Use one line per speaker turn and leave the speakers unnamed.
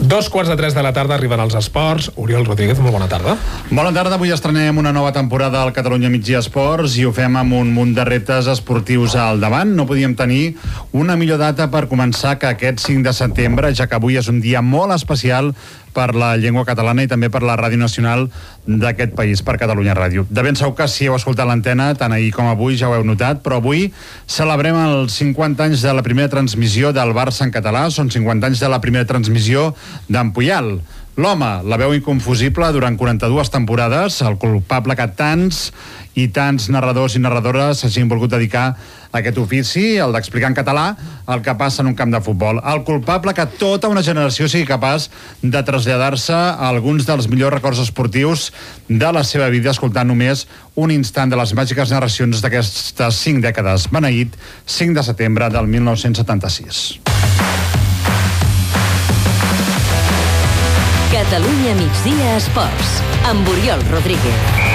2:45 de la tarda arriben els esports. Oriol Rodríguez, molt bona tarda.
Bona tarda, avui estrenem una nova temporada al Catalunya Migdia Esports i ho fem amb un munt de reptes esportius al davant. No podíem tenir una millor data per començar que aquest 5 de setembre, ja que avui és un dia molt especial per la llengua catalana i també per la Ràdio Nacional d'aquest país, per Catalunya Ràdio. De ben segur que si heu escoltat l'antena, tant ahir com avui, ja ho heu notat, però avui celebrem els 50 anys de la primera transmissió del Barça en català, són 50 anys de la primera transmissió d'en Puyal. L'home, la veu inconfusible durant 42 temporades, el culpable que tants i tants narradors i narradores s'hagin volgut dedicar a aquest ofici, el d'explicar en català el que passa en un camp de futbol. El culpable que tota una generació sigui capaç de traslladar-se a alguns dels millors records esportius de la seva vida, escoltant només un instant de les màgiques narracions d'aquestes 5 dècades. Beneït, 5 de setembre del 1976.
Catalunya Migdia Esports, amb Oriol Rodríguez.